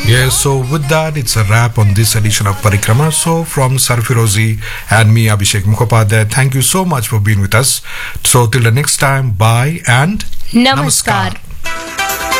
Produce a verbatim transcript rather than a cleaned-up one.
Yes, so with that, it's a wrap on this edition of Parikrama. So from Sarfirozi and me, Abhishek Mukhopadhyay, thank you so much for being with us. So till the next time, bye and Namaskar.